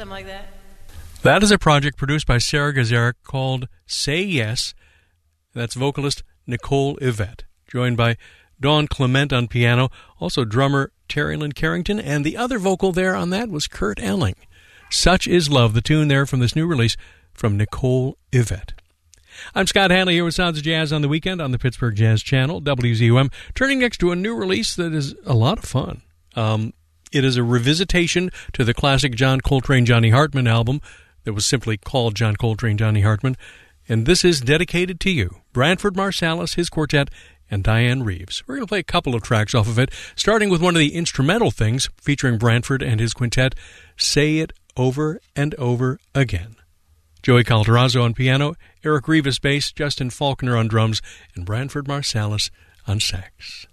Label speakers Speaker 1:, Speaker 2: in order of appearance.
Speaker 1: Something like that.
Speaker 2: That is a project produced by Sarah Gazaric called Say Yes. That's vocalist Nicole Yvette, joined by Dawn Clement on piano, also drummer Terry Lynn Carrington, and the other vocal there on that was Kurt Elling. Such Is Love, the tune there from this new release from Nicole Yvette. I'm Scott Hanley here with Sounds of Jazz on the Weekend on the Pittsburgh Jazz Channel, WZUM, turning next to a new release that is a lot of fun. It is a revisitation to the classic John Coltrane, Johnny Hartman album that was simply called John Coltrane, Johnny Hartman, and this is dedicated to you, Branford Marsalis, his quartet, and Diane Reeves. We're going to play a couple of tracks off of it, starting with one of the instrumental things featuring Branford and his quintet, Say It Over and Over Again. Joey Calderazzo on piano, Eric Rivas bass, Justin Faulkner on drums, and Branford Marsalis on sax.